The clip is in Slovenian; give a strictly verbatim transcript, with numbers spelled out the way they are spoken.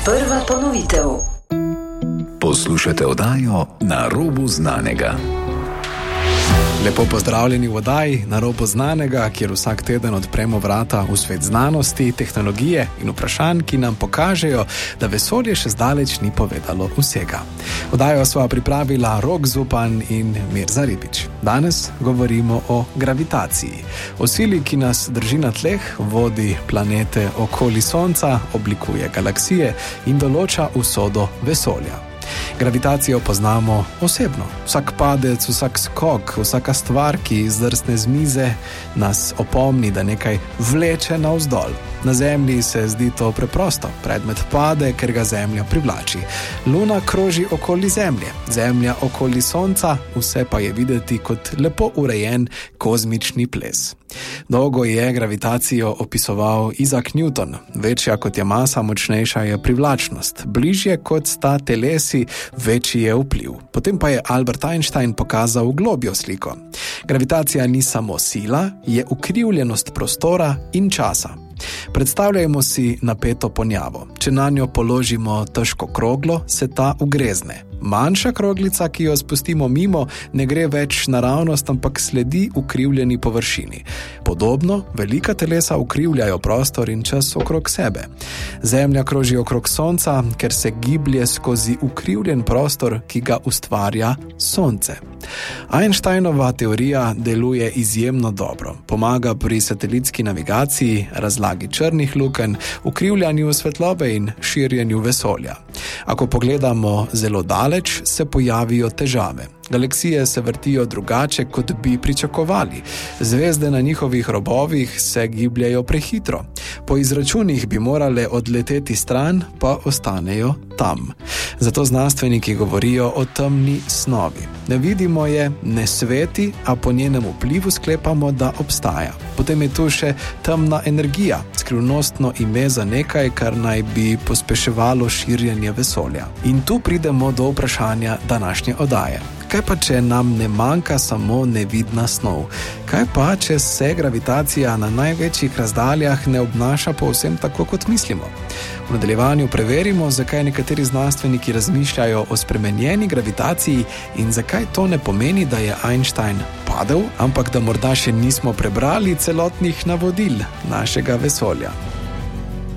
Prva ponovitev. Poslušate oddajo Na robu znanega. Lepo pozdravljeni v oddaji Na robu znanega, kjer vsak teden odpremo vrata v svet znanosti, tehnologije in vprašanj, ki nam pokažejo, da vesolje še zdaleč ni povedalo vsega. Oddajo sva pripravila Rok Zupan in Mirza Ribič. Danes govorimo o gravitaciji. O sili, ki nas drži na tleh, vodi planete okoli Sonca, oblikuje galaksije in določa usodo vesolja. Gravitacijo poznamo osebno. Vsak padec, vsak skok, vsaka stvar, ki zdrsne z mize, nas opomni, da nekaj vleče navzdol. Na Zemlji se zdi to preprosto. Predmet pade, ker ga Zemlja privlači. Luna kroži okoli Zemlje, Zemlja okoli Sonca, vse pa je videti kot lepo urejen kozmični ples. Dolgo je gravitacijo opisoval Isaac Newton. Večja kot je masa, močnejša je privlačnost. Bližje kot sta telesi, večji je vpliv. Potem pa je Albert Einstein pokazal globjo sliko. Gravitacija ni samo sila, je ukrivljenost prostora in časa. Predstavljajmo si napeto ponjavo. Če nanjo položimo težko kroglo, se ta ugrezne. Manjša kroglica, ki jo spustimo mimo, ne gre več naravnost, ampak sledi ukrivljeni površini. Podobno, velika telesa ukrivljajo prostor in čas okrog sebe. Zemlja kroži okrog Sonca, ker se giblje skozi ukrivljen prostor, ki ga ustvarja Sonce. Einsteinova teorija deluje izjemno dobro. Pomaga pri satelitski navigaciji, razlagi črnih lukenj, ukrivljanju svetlobe in širjenju vesolja. Ako pogledamo zelo daleč, se pojavijo težave. Galaksije se vrtijo drugače, kot bi pričakovali. Zvezde na njihovih robovih se gibljajo prehitro. Po izračunih bi morale odleteti stran, pa ostanejo tam. Zato znanstveniki govorijo o temni snovi. Ne vidimo je, ne sveti, a po njenem vplivu sklepamo, da obstaja. Potem je tu še temna energija, skrivnostno ime za nekaj, kar naj bi pospeševalo širjenje vesolja. In tu pridemo do vprašanja današnje oddaje. Kaj pa, če nam ne manjka samo nevidna snov? Kaj pa, če se gravitacija na največjih razdaljah ne obnaša povsem tako, kot mislimo? V nadaljevanju preverimo, zakaj nekateri znanstveniki razmišljajo o spremenjeni gravitaciji in zakaj to ne pomeni, da je Einstein padel, ampak da morda še nismo prebrali celotnih navodil našega vesolja.